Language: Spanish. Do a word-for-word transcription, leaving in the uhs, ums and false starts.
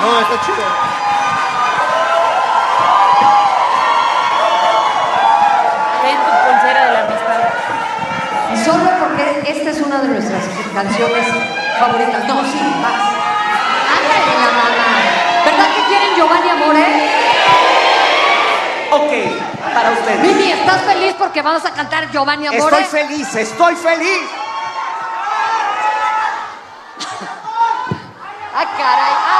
No, está chido. Ten tu pulsera de la amistad. Solo porque esta es una de nuestras canciones favoritas. No, sí, vas. Ándale, la mamá. ¿Verdad que quieren Giovanni Amore? Ok, para ustedes. Mimi, ¿estás feliz porque vamos a cantar Giovanni Amore? Estoy feliz, estoy feliz. ¡Ah, caray!